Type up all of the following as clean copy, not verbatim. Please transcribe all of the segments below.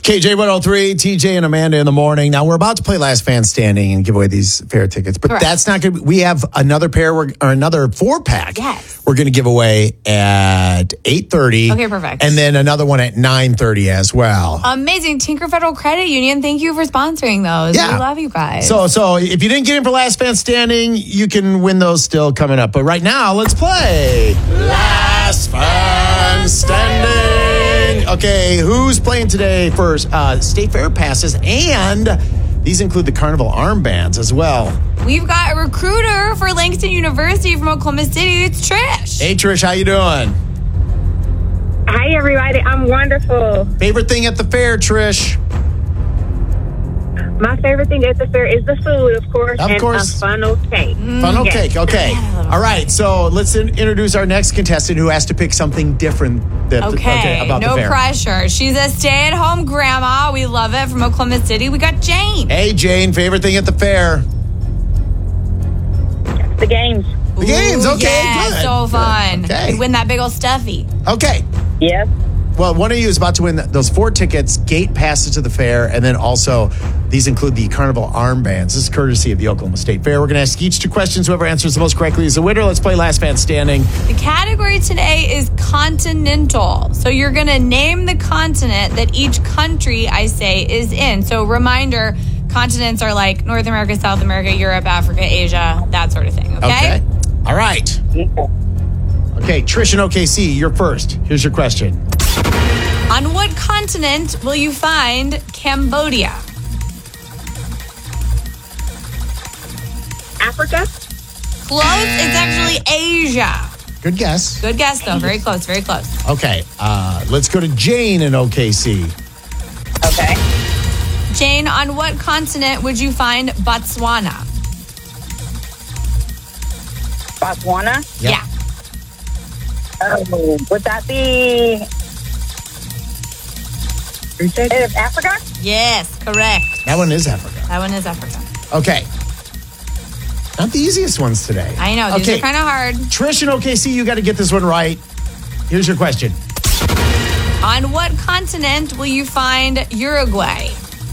KJ 103, TJ and Amanda in the morning. Now, we're about to play Last Man Standing and give away these fair tickets, but Correct. That's not going to be. We have another pair or another 4-pack. Yes. We're going to give away at 8:30. Okay, perfect. And then another one at 9:30 as well. Amazing. Tinker Federal Credit Union, thank you for sponsoring those. Yeah. We love you guys. So if you didn't get in for Last Man Standing, you can win those still coming up. But right now, let's play Last Man Standing. Okay, who's playing today first? State Fair passes, and these include the Carnival armbands as well. We've got a recruiter for Langston University from Oklahoma City. It's Trish. Hey, Trish, how you doing? Hi, everybody. I'm wonderful. Favorite thing at the fair, Trish? My favorite thing at the fair is the food, of course, Of and course. a funnel cake. Funnel Yes. cake, okay. All right, so let's introduce our next contestant who has to pick something different about no the fair. pressure. She's a stay-at-home grandma. We love it, from Oklahoma City. We got Jane. Hey, Jane, favorite thing at the fair? The games. The games, okay, yeah, good. so fun. Okay. You win that big old stuffy. Okay. Yes. Well, one of you is about to win those 4 tickets, gate passes to the fair, and then also these include the Carnival armbands. This is courtesy of the Oklahoma State Fair. We're going to ask each 2 questions. Whoever answers the most correctly is the winner. Let's play Last Man Standing. The category today is continental. So you're going to name the continent that each country, I say, is in. So reminder, continents are like North America, South America, Europe, Africa, Asia, that sort of thing. Okay? All right. Okay, Trish and OKC, you're first. Here's your question. On what continent will you find Cambodia? Africa? Close. It's actually Asia. Good guess. Good guess, though. Very close. Very close. Okay, let's go to Jane in OKC. Okay. Jane, on what continent would you find Botswana? Botswana? Yep. Yeah. Oh, would that be Africa? Yes, correct. That one is Africa. That one is Africa. Okay. Not the easiest ones today. I know. These Okay. are kind of hard. Trish and OKC, you got to get this one right. Here's your question. On what continent will you find Uruguay?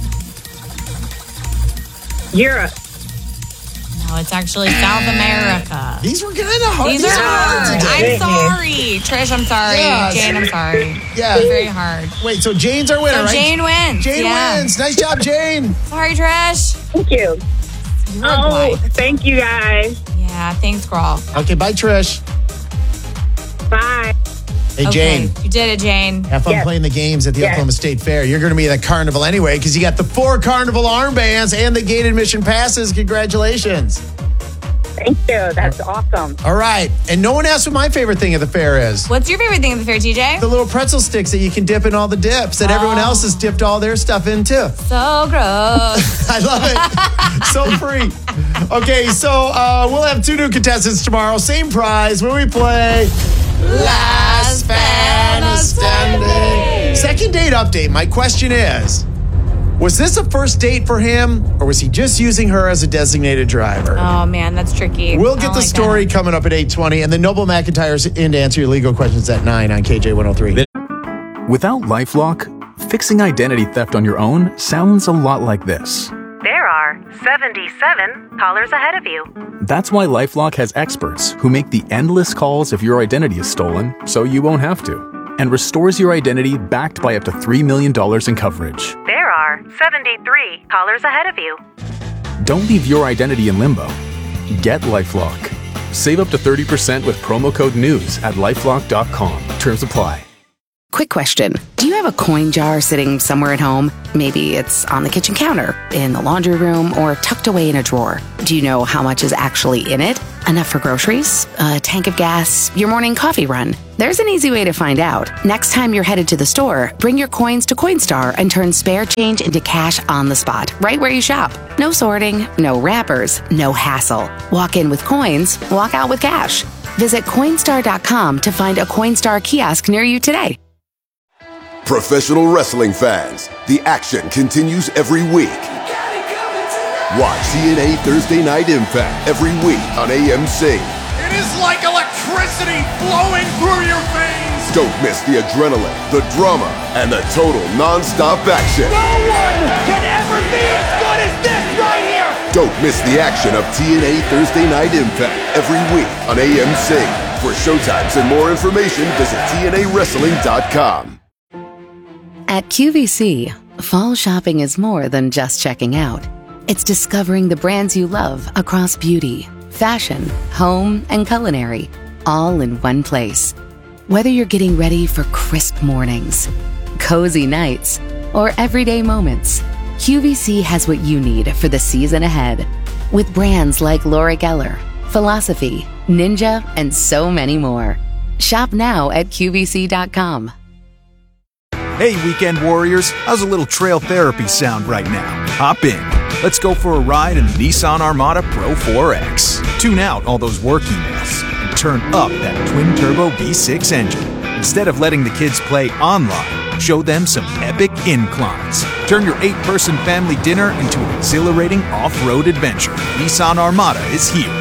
Europe. No, it's actually South America. These were kind of hard. These are hard. today. I'm sorry. Trish, I'm sorry. Yeah. Jane, I'm sorry. Yeah. It's very hard. Wait, so Jane's our winner, So right? Jane wins. Jane Yeah. wins. Nice job, Jane. Sorry, Trish. Thank you. Uruguay. Oh, thank you, guys. Yeah, thanks, girl. Okay, bye, Trish. Bye. Hey, Okay, Jane. you did it, Jane. Have fun Yes. playing the games at the Yes. Oklahoma State Fair. You're going to be at the carnival anyway because you got the 4 carnival armbands and the gate admission passes. Congratulations. Thank you. That's awesome. All right. And no one asked what my favorite thing at the fair is. What's your favorite thing at the fair, TJ? The little pretzel sticks that you can dip in all the dips that everyone else has dipped all their stuff into. So gross. I love it. So free. Okay, so we'll have 2 new contestants tomorrow. Same prize when we play Last Man Standing. Second date update. My question is, was this a first date for him, or was he just using her as a designated driver? Oh, man, that's tricky. We'll I get don't the like story that. coming up at 8:20, and then Noble McIntyre's in to answer your legal questions at 9 on KJ 103. Without LifeLock, fixing identity theft on your own sounds a lot like this. There are 77 callers ahead of you. That's why LifeLock has experts who make the endless calls if your identity is stolen, so you won't have to, and restores your identity backed by up to $3 million in coverage. There are 73 callers ahead of you. Don't leave your identity in limbo. Get LifeLock. Save up to 30% with promo code NEWS at LifeLock.com. Terms apply. Quick question. Do you have a coin jar sitting somewhere at home? Maybe it's on the kitchen counter, in the laundry room, or tucked away in a drawer. Do you know how much is actually in it? Enough for groceries? A tank of gas? Your morning coffee run? There's an easy way to find out. Next time you're headed to the store, bring your coins to Coinstar and turn spare change into cash on the spot, right where you shop. No sorting, no wrappers, no hassle. Walk in with coins, walk out with cash. Visit Coinstar.com to find a Coinstar kiosk near you today. Professional wrestling fans, the action continues every week. Watch TNA Thursday Night Impact every week on AMC. It is like electricity flowing through your veins. Don't miss the adrenaline, the drama, and the total non-stop action. No one can ever be as good as this right here! Don't miss the action of TNA Thursday Night Impact every week on AMC. For showtimes and more information, visit TNAWrestling.com. At QVC, fall shopping is more than just checking out. It's discovering the brands you love across beauty, fashion, home, and culinary, all in one place. Whether you're getting ready for crisp mornings, cozy nights, or everyday moments, QVC has what you need for the season ahead. With brands like Laura Geller, Philosophy, Ninja, and so many more. Shop now at QVC.com. Hey, weekend warriors, how's a little trail therapy sound right now? Hop in. Let's go for a ride in the Nissan Armada Pro 4X. Tune out all those work emails and turn up that twin-turbo V6 engine. Instead of letting the kids play online, show them some epic inclines. Turn your 8-person family dinner into an exhilarating off-road adventure. Nissan Armada is here.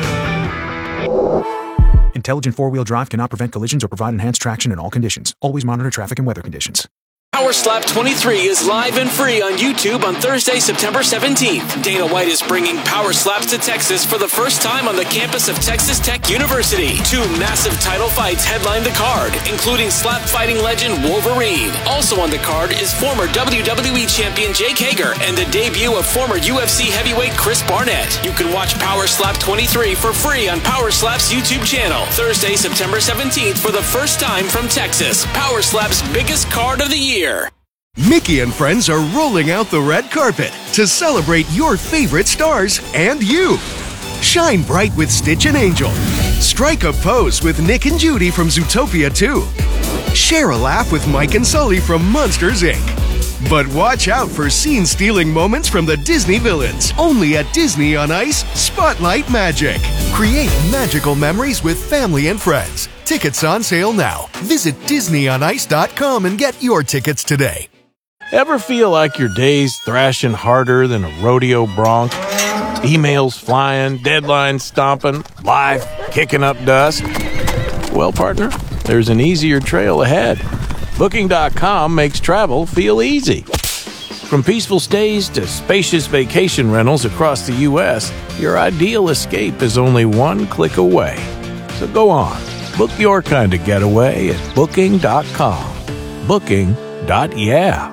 Intelligent four-wheel drive cannot prevent collisions or provide enhanced traction in all conditions. Always monitor traffic and weather conditions. Power Slap 23 is live and free on YouTube on Thursday, September 17th. Dana White is bringing Power Slaps to Texas for the first time on the campus of Texas Tech University. 2 massive title fights headline the card, including slap fighting legend Wolverine. Also on the card is former WWE champion Jake Hager and the debut of former UFC heavyweight Chris Barnett. You can watch Power Slap 23 for free on Power Slap's YouTube channel. Thursday, September 17th for the first time from Texas. Power Slap's biggest card of the year. Mickey and friends are rolling out the red carpet to celebrate your favorite stars and you. Shine bright with Stitch and Angel. Strike a pose with Nick and Judy from Zootopia 2. Share a laugh with Mike and Sully from Monsters, Inc. But watch out for scene-stealing moments from the Disney villains. Only at Disney on Ice Spotlight Magic. Create magical memories with family and friends. Tickets on sale now. Visit DisneyOnIce.com and get your tickets today. Ever feel like your day's thrashing harder than a rodeo bronc? Emails flying, deadlines stomping, life kicking up dust? Well, partner, there's an easier trail ahead. Booking.com makes travel feel easy. From peaceful stays to spacious vacation rentals across the U.S., your ideal escape is only one click away. So go on, book your kind of getaway at Booking.com. Booking.yeah.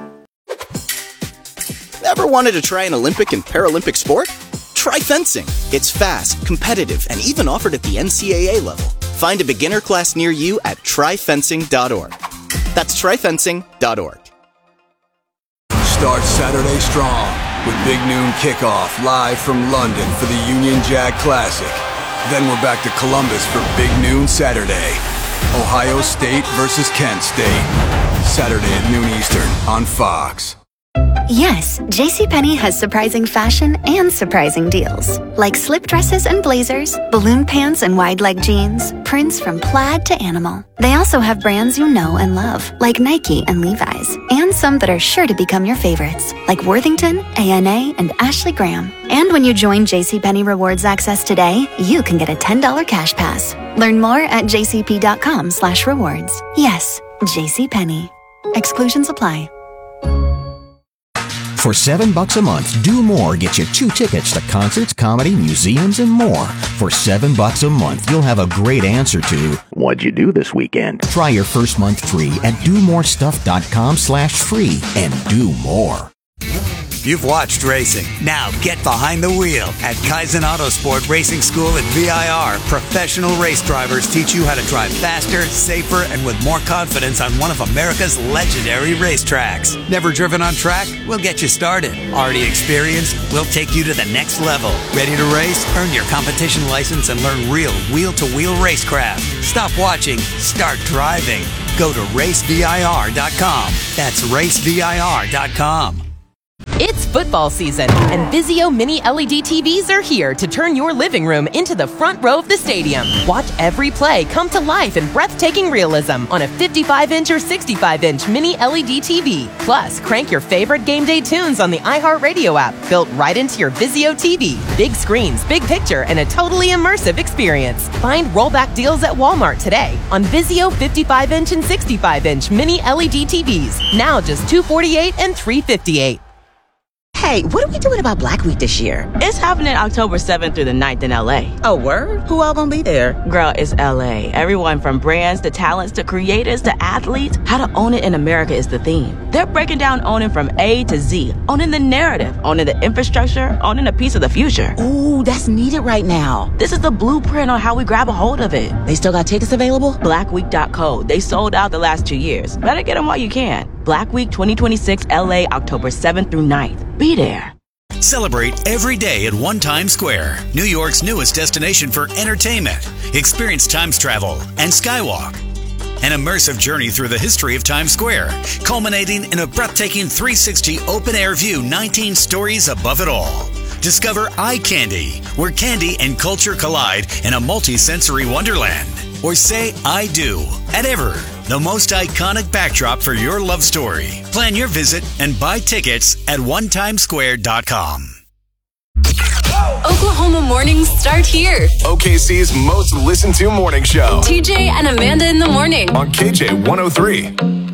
Ever wanted to try an Olympic and Paralympic sport? Try fencing. It's fast, competitive, and even offered at the NCAA level. Find a beginner class near you at tryfencing.org. That's tryfencing.org. Start Saturday strong with Big Noon Kickoff live from London for the Union Jack Classic. Then we're back to Columbus for Big Noon Saturday. Ohio State versus Kent State. Saturday at noon Eastern on Fox. Yes, JCPenney has surprising fashion and surprising deals. Like slip dresses and blazers, balloon pants and wide leg jeans, prints from plaid to animal. They also have brands you know and love, like Nike and Levi's, and some that are sure to become your favorites, like Worthington, A&A, and Ashley Graham. And when you join JCPenney Rewards Access today, you can get a $10 cash pass. Learn more at jcp.com/rewards. Yes, JCPenney. Exclusions apply. For $7 a month, Do More gets you 2 tickets to concerts, comedy, museums, and more. For $7 a month, you'll have a great answer to what'd you do this weekend? Try your first month free at domorestuff.com/free and do more. You've watched racing. Now get behind the wheel. At Kaizen Autosport Racing School at VIR, professional race drivers teach you how to drive faster, safer, and with more confidence on one of America's legendary racetracks. Never driven on track? We'll get you started. Already experienced? We'll take you to the next level. Ready to race? Earn your competition license and learn real wheel-to-wheel racecraft. Stop watching. Start driving. Go to racevir.com. That's racevir.com. It's football season, and Vizio Mini LED TVs are here to turn your living room into the front row of the stadium. Watch every play come to life in breathtaking realism on a 55-inch or 65-inch Mini LED TV. Plus, crank your favorite game day tunes on the iHeartRadio app, built right into your Vizio TV. Big screens, big picture, and a totally immersive experience. Find rollback deals at Walmart today on Vizio 55-inch and 65-inch Mini LED TVs. Now just $248 and $358. Hey, what are we doing about Black Week this year? It's happening October 7th through the 9th in LA. Oh, word? Who all gonna be there? Girl, it's LA. Everyone from brands to talents to creators to athletes. How to own it in America is the theme. They're breaking down owning from A to Z. Owning the narrative, owning the infrastructure, owning a piece of the future. Ooh, that's needed right now. This is the blueprint on how we grab a hold of it. They still got tickets available? Blackweek.co. They sold out the last 2 years. Better get them while you can. Black Week 2026 LA, October 7th through 9th. Be there. Celebrate every day at One Times Square, New York's newest destination for entertainment. Experience Times Travel and Skywalk. An immersive journey through the history of Times Square, culminating in a breathtaking 360 open-air view 19 stories above it all. Discover Eye Candy, where candy and culture collide in a multi-sensory wonderland. Or say I do at Ever, the most iconic backdrop for your love story. Plan your visit and buy tickets at onetimesquare.com. Oklahoma mornings start here. OKC's most listened to morning show. TJ and Amanda in the morning. On KJ 103.